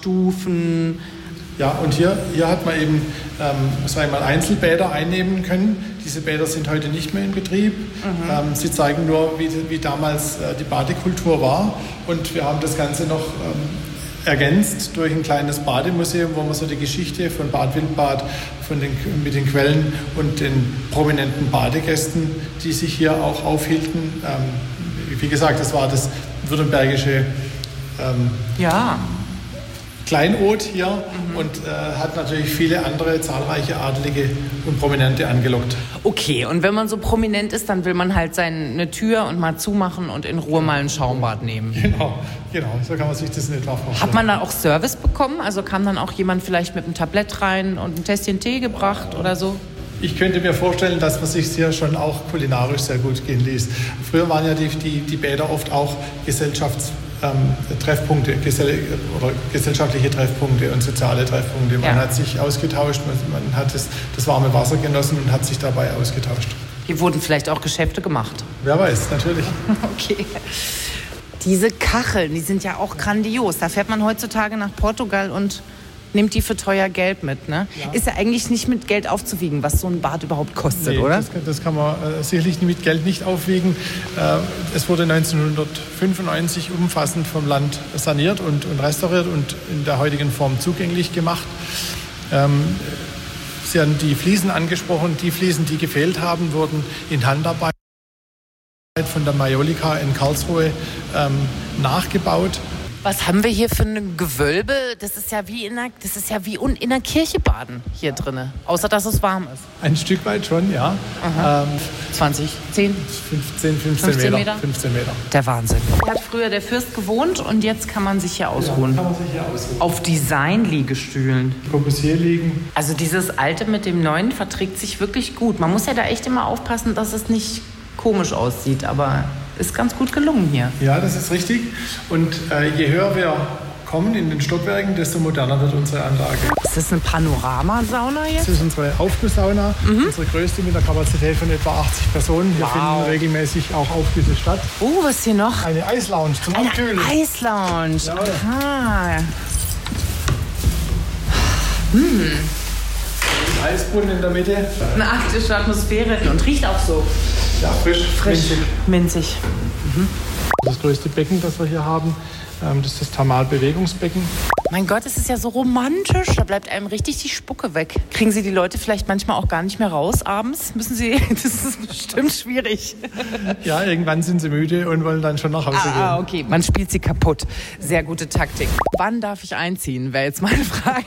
Stufen. Ja, und hier hat man eben Einzelbäder einnehmen können. Diese Bäder sind heute nicht mehr in Betrieb. Sie zeigen nur, wie damals die Badekultur war. Und wir haben das Ganze noch ergänzt durch ein kleines Bademuseum, wo man so die Geschichte von Bad Wildbad mit den Quellen und den prominenten Badegästen, die sich hier auch aufhielten. Wie gesagt, das war das württembergische Kleinod hier und hat natürlich viele andere zahlreiche Adelige und Prominente angelockt. Okay, und wenn man so prominent ist, dann will man halt seine Tür und mal zumachen und in Ruhe mal ein Schaumbad nehmen. Genau, so kann man sich das in etwa vorstellen. Hat man da auch Service bekommen? Also kam dann auch jemand vielleicht mit einem Tablett rein und ein Tässchen Tee gebracht oder so? Ich könnte mir vorstellen, dass man sich hier schon auch kulinarisch sehr gut gehen ließ. Früher waren ja die Bäder oft auch Treffpunkte, gesellschaftliche Treffpunkte und soziale Treffpunkte. Man hat sich ausgetauscht, man hat das warme Wasser genossen und hat sich dabei ausgetauscht. Hier wurden vielleicht auch Geschäfte gemacht. Wer weiß, natürlich. Okay. Diese Kacheln, die sind ja auch grandios. Da fährt man heutzutage nach Portugal und nimmt die für teuer Geld mit, ne? Ja. Ist ja eigentlich nicht mit Geld aufzuwiegen, was so ein Bad überhaupt kostet, oder? Das kann man sicherlich mit Geld nicht aufwiegen. Es wurde 1995 umfassend vom Land saniert und restauriert und in der heutigen Form zugänglich gemacht. Sie haben die Fliesen angesprochen. Die Fliesen, die gefehlt haben, wurden in Handarbeit von der Majolika in Karlsruhe nachgebaut. Was haben wir hier für ein Gewölbe? Das ist ja wie in einer Kirche baden hier drin. Außer, dass es warm ist. Ein Stück weit schon, ja. 15 Meter. 15 Meter. Der Wahnsinn. Hier hat früher der Fürst gewohnt und jetzt kann man sich hier ausruhen. Ja, kann man sich hier ausruhen. Auf Design-Liegestühlen. Corbusier liegen. Also dieses Alte mit dem Neuen verträgt sich wirklich gut. Man muss ja da echt immer aufpassen, dass es nicht komisch aussieht, aber ist ganz gut gelungen hier. Ja, das ist richtig. Und je höher wir kommen in den Stockwerken, desto moderner wird unsere Anlage. Ist das eine Panoramasauna jetzt? Das ist unsere Aufgusssauna, unsere größte mit einer Kapazität von etwa 80 Personen. Hier finden regelmäßig auch Aufgüsse statt. Was ist hier noch? Eine Eislounge zum Abkühlen. Eine Eislounge. Ja. Aha. Eisbrunnen in der Mitte. Eine arktische Atmosphäre und riecht auch so. Ja, frisch. Minzig. Das größte Becken, das wir hier haben, das ist das Thermalbewegungsbecken. Mein Gott, es ist ja so romantisch. Da bleibt einem richtig die Spucke weg. Kriegen Sie die Leute vielleicht manchmal auch gar nicht mehr raus abends? Das ist bestimmt schwierig. Ja, irgendwann sind sie müde und wollen dann schon nach Hause gehen. Okay. Man spielt sie kaputt. Sehr gute Taktik. Wann darf ich einziehen, wäre jetzt meine Frage.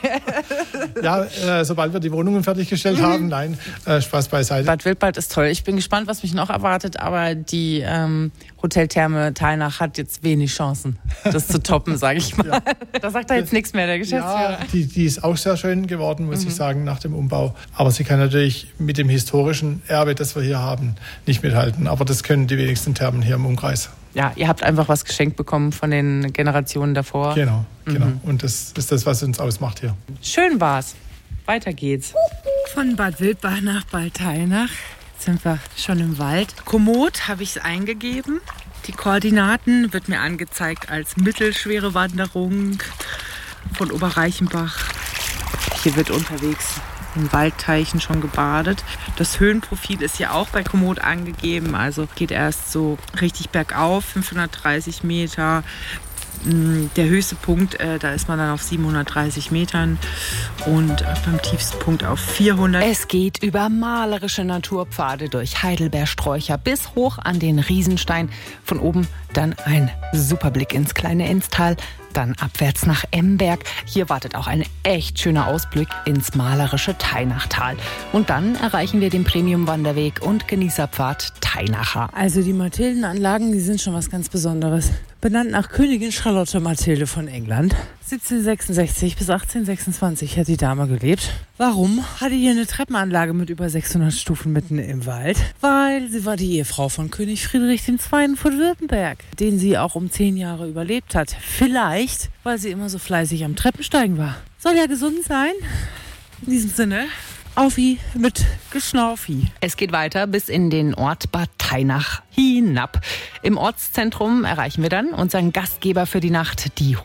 Ja, sobald wir die Wohnungen fertiggestellt haben. Nein, Spaß beiseite. Bad Wildbad ist toll. Ich bin gespannt, was mich noch erwartet. Aber die Hoteltherme Thalnach hat jetzt wenig Chancen, das zu toppen, sage ich mal. Ja. Da sagt er jetzt nichts mehr, der Geschäftsführer. Ja, die ist auch sehr schön geworden, muss ich sagen, nach dem Umbau. Aber sie kann natürlich mit dem historischen Erbe, das wir hier haben, nicht mithalten. Aber das können die wenigsten Thermen hier im Umkreis. Ja, ihr habt einfach was geschenkt bekommen von den Generationen davor. Genau. Und das ist das, was uns ausmacht hier. Schön war's. Weiter geht's. Von Bad Wildbad nach Bad Thalnach. Jetzt sind wir schon im Wald. Komoot habe ich es eingegeben. Die Koordinaten wird mir angezeigt als mittelschwere Wanderung von Oberreichenbach. Hier wird unterwegs in Waldteichen schon gebadet. Das Höhenprofil ist ja auch bei Komoot angegeben. Also geht erst so richtig bergauf, 530 Meter. Der höchste Punkt, da ist man dann auf 730 Metern und beim tiefsten Punkt auf 400. Es geht über malerische Naturpfade durch Heidelbeersträucher bis hoch an den Riesenstein. Von oben dann ein super Blick ins kleine Enztal, dann abwärts nach Emberg. Hier wartet auch ein echt schöner Ausblick ins malerische Thainachtal. Und dann erreichen wir den Premium-Wanderweg und Genießerpfad Thainacher. Also die Mathildenanlagen, die sind schon was ganz Besonderes. Benannt nach Königin Charlotte Mathilde von England. 1766 bis 1826 hat die Dame gelebt. Warum hatte hier eine Treppenanlage mit über 600 Stufen mitten im Wald? Weil sie war die Ehefrau von König Friedrich II. Von Württemberg, den sie auch um 10 Jahre überlebt hat. Vielleicht, weil sie immer so fleißig am Treppensteigen war. Soll ja gesund sein. In diesem Sinne, Aufi mit Geschnaufi. Es geht weiter bis in den Ort Bad Thalnach hinab. Im Ortszentrum erreichen wir dann unseren Gastgeber für die Nacht, die